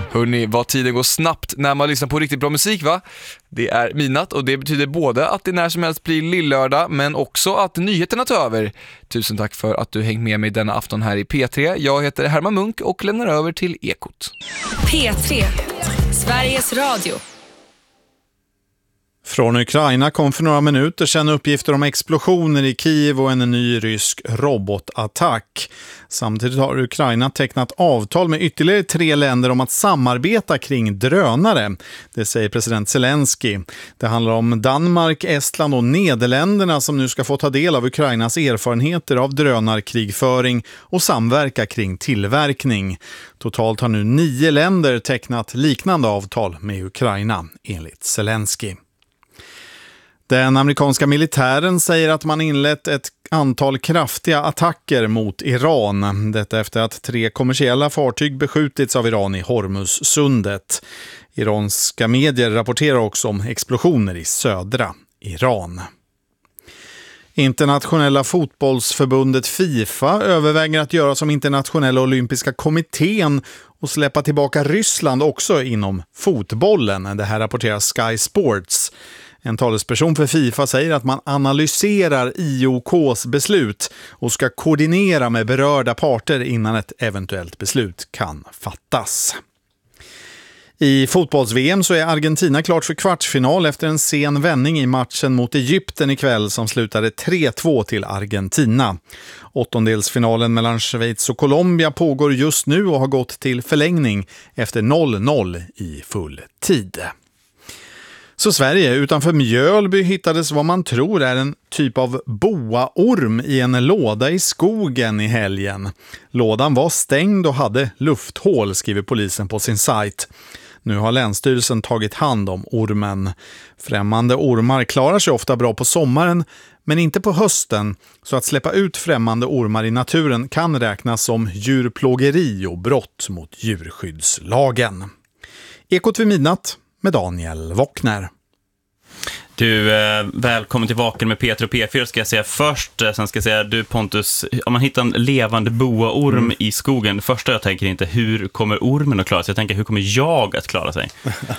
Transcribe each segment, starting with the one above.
Hörrni, vad tiden går snabbt när man lyssnar på riktigt bra musik, va? Det är midnatt och det betyder både att det när som helst blir lillördag men också att nyheterna tar över. Tusen tack för att du hängt med mig denna afton här i P3. Jag heter Herman Munk och lämnar över till Ekot. P3, Sveriges Radio. Från Ukraina kom för några minuter sedan uppgifter om explosioner i Kiev och en ny rysk robotattack. Samtidigt har Ukraina tecknat avtal med ytterligare 3 länder om att samarbeta kring drönare. Det säger president Zelensky. Det handlar om Danmark, Estland och Nederländerna som nu ska få ta del av Ukrainas erfarenheter av drönarkrigföring och samverka kring tillverkning. Totalt har nu 9 länder tecknat liknande avtal med Ukraina, enligt Zelensky. Den amerikanska militären säger att man inlett ett antal kraftiga attacker mot Iran. Detta efter att 3 kommersiella fartyg beskjutits av Iran i Hormuzsundet. Iranska medier rapporterar också om explosioner i södra Iran. Internationella fotbollsförbundet FIFA överväger att göra som internationella olympiska kommittén och släppa tillbaka Ryssland också inom fotbollen. Det här rapporterar Sky Sports. En talesperson för FIFA säger att man analyserar IOKs beslut och ska koordinera med berörda parter innan ett eventuellt beslut kan fattas. I fotbolls-VM så är Argentina klart för kvartsfinal efter en sen vändning i matchen mot Egypten ikväll som slutade 3-2 till Argentina. Åttondelsfinalen mellan Schweiz och Colombia pågår just nu och har gått till förlängning efter 0-0 i full tid. Så Sverige, utanför Mjölby hittades vad man tror är en typ av boaorm i en låda i skogen i helgen. Lådan var stängd och hade lufthål, skriver polisen på sin sajt. Nu har Länsstyrelsen tagit hand om ormen. Främmande ormar klarar sig ofta bra på sommaren men inte på hösten, så att släppa ut främmande ormar i naturen kan räknas som djurplågeri och brott mot djurskyddslagen. Ekot vid midnatt med Daniel Wockner. Du, välkommen till Vaken med Peter och P4 ska jag säga först. Sen ska jag säga, du Pontus, om man hittar en levande boaorm i skogen, det första jag tänker inte, hur kommer ormen att klara sig? Jag tänker, hur kommer jag att klara sig?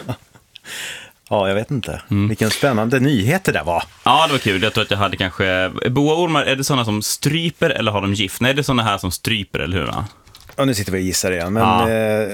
Ja, jag vet inte. Vilken spännande nyhet det där var. Ja, det var kul. Jag tror att jag hade kanske... Boaormar, är det sådana som stryper eller har de gift? Nej, det är sådana här som stryper, eller hur? Ja, nu sitter vi och gissar igen, men...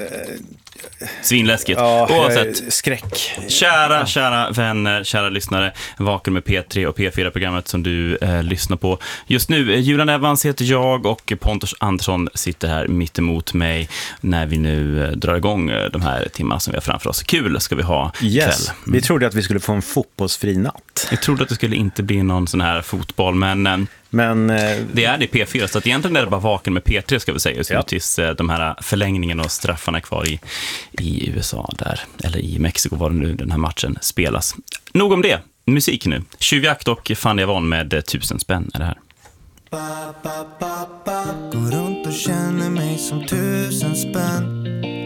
Svinläskigt. Ja, oavsett, skräck. Kära vänner, kära lyssnare, Vaken med P3 och P4-programmet som du lyssnar på just nu. Julian Evans heter jag och Pontus Andersson sitter här mitt emot mig när vi nu drar igång de här timmarna som vi har framför oss. Kul ska vi ha ikväll. Vi trodde att vi skulle få en fotbollsfri natt. Jag trodde att det skulle inte bli någon sån här fotboll, men det är det P4, så att egentligen är det bara Vaken med P3 ska vi säga just nu, tills de här förlängningen och straffarna är kvar i USA där, eller i Mexiko var det nu den här matchen spelas. Nog om det, musik nu. Tjuvjakt och Fanny Avon med 1000 spänn är det här. Går runt och känner mig som 1000 spänn.